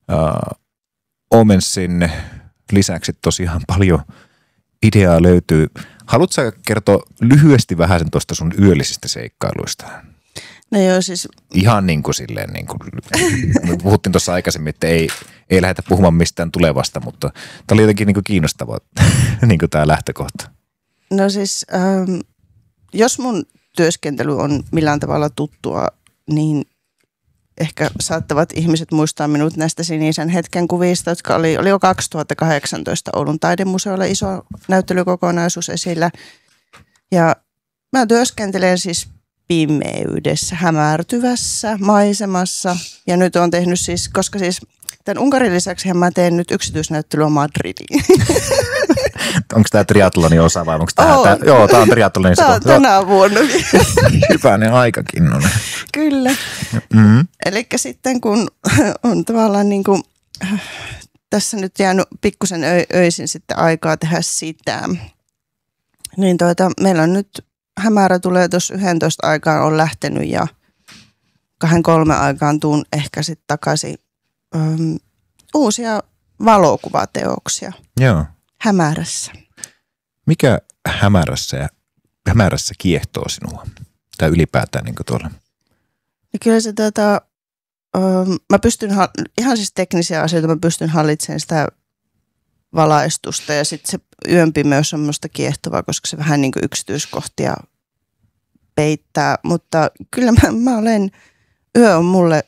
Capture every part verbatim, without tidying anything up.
Uh, Omensin lisäksi tosiaan paljon ideaa löytyy. Haluatko kertoa lyhyesti vähän sen tuosta sun yöllisistä seikkailuista? No joo, siis... Ihan niin kuin silleen, niin kuin, me puhuttiin tuossa aikaisemmin, että ei, ei lähdetä puhumaan mistään tulevasta, mutta tämä oli jotenkin niin kuin kiinnostavaa, niin kuin tämä lähtökohta. No siis, ähm, jos mun työskentely on millään tavalla tuttua, niin ehkä saattavat ihmiset muistaa minut näistä sinisen hetken kuvista, jotka oli, oli jo kaksituhattakahdeksantoista Oulun taidemuseolla iso näyttelykokonaisuus esillä. Ja mä työskentelen siis pimeydessä, hämärtyvässä maisemassa. Ja nyt on tehnyt siis, koska siis tämän Unkarin lisäksi mä teen nyt yksityisnäyttelyä Madridiin. Onko tämä triathlonin osa vai onko tämä? On. Tää, joo, tämä on triathlonin Tämä on tänä vuonna. Hyvänen aikakin on. Kyllä. Mm-hmm. Eli sitten kun on tavallaan niin kuin, tässä nyt jäänyt pikkusen ö- öisin sitten aikaa tehdä sitä, niin tuota, meillä on nyt hämärä tulee tuossa yhdentoista aikaan on lähtenyt ja kahden kolme aikaan tuun ehkä sitten takaisin öm, uusia valokuvateoksia. Joo. Hämärässä. Mikä hämärässä ja hämärässä kiehtoo sinua? Tai ylipäätään niin kuin tuolla? Ja kyllä se tota, öm, mä pystyn, ihan siis teknisiä asioita, mä pystyn hallitsemaan sitä valaistusta ja sitten se yönpimeys on minusta kiehtovaa, koska se vähän niin kuin yksityiskohtia peittää, mutta kyllä mä, mä olen, yö on mulle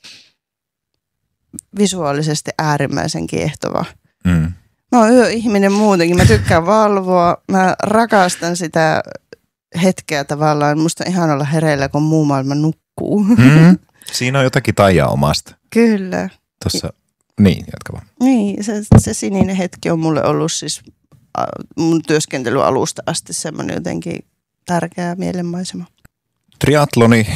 visuaalisesti äärimmäisen kiehtova. Mm. Mä oon yöihminen muutenkin, mä tykkään valvoa, mä rakastan sitä hetkeä tavallaan, musta on ihan olla hereillä, kun muu maailma nukkuu. Mm. Siinä on jotakin taijaa omasta. Kyllä. Tuossa, niin, jatka vaan. Niin, se, se sininen hetki on mulle ollut siis mun työskentelyalusta asti semmoinen jotenkin tärkeä mielenmaisema. Triathloni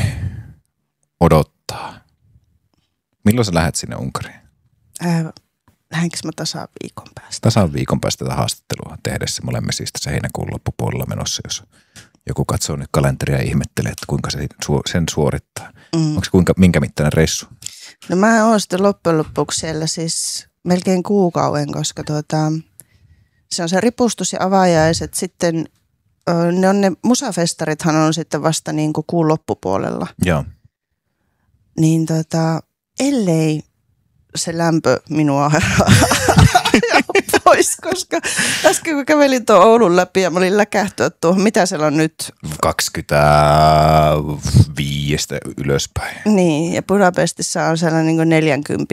odottaa. Milloin sä lähdet sinne Unkariin? Äh, lähdenkö mä tasan viikon päästä? Tasan viikon päästä tätä haastattelua tehdessä. Me olemme siis tässä heinäkuun loppupuolella menossa, jos joku katsoo nyt kalenteria ja ihmettelee, että kuinka se sen suorittaa. Mm. Onko se kuinka, minkä mittainen reissu? No mä oon sitten loppujen lopuksi siellä siis melkein kuukauden, koska tuota, se on se ripustus ja avaajaiset. Sitten ne on ne musafestarithan on sitten vasta niin kuin kuun loppupuolella. Joo. Niin tota, ellei se lämpö minua pois, koska äsken kun kävelin tuon Oulun läpi ja mä olin läkähtyä tuohon, mitä siellä on nyt? kaksikymmentäviisi ylöspäin. Niin, ja Budapestissa on sellainen niin kuin neljäkymmentä,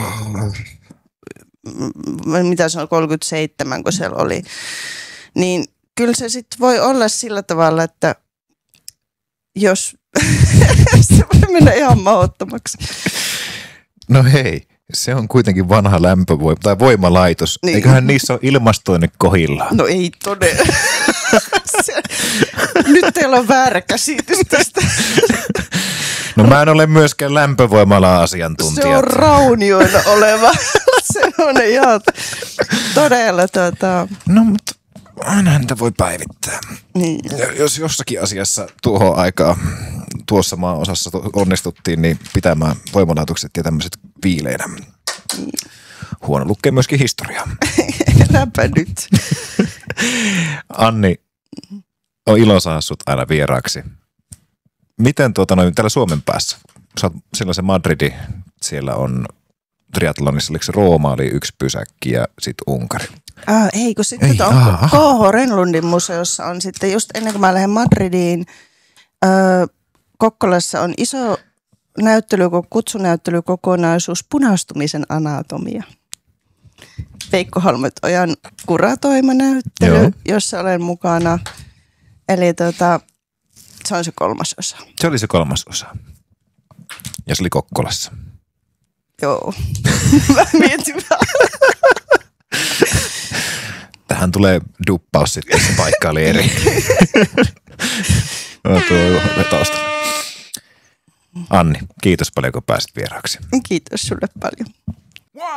mitä se on, kolmekymmentäseitsemän, kun siellä oli. Niin kyllä se sitten voi olla sillä tavalla, että jos se voi mennä ihan mahdottomaksi. No hei, se on kuitenkin vanha lämpövoima tai voimalaitos. Niin. Eiköhän niissä ole ilmastoinnin kohillaan? No ei todella. Nyt teillä on väärä käsitys tästä. No mä en ole myöskään lämpövoimala asiantuntija. Se on raunioilla oleva. Se on ihan todella tota... No mutta aina niitä voi päivittää. Niin. Ja jos jossakin asiassa tuohon aikaan tuossa maaosassa onnistuttiin, niin pitämään voimalaitokset ja tämmöiset viileinä. Huono lukee myöskin historiaa. Eläpä nyt. Anni, on ilo saada sut aina vieraaksi. Miten tuota noin täällä Suomen päässä? Sä oot sellaisen Madridi, siellä on triathlonissa, oliko se Rooma oli yksi pysäkki ja sitten Unkari. Ah, ei, kun sitten ei, on aha. K H Renlundin museossa on sitten just ennen kuin mä lähden Madridiin, öö, Kokkolassa on iso näyttely, kutsunäyttelykokonaisuus Punastumisen anatomia. Veikko Halmet-Ojan kuratoima näyttely, Joo. jossa olen mukana. Eli tota, se on se kolmas osa. Se oli se kolmas osa. Ja se oli Kokkolassa. Joo. Mä mietin vähän. Tähän tulee duppaus sitten, se paikka oli eri. No, tuo taustalla. Anni, kiitos paljon kun pääsit vieraaksi. Kiitos sulle paljon.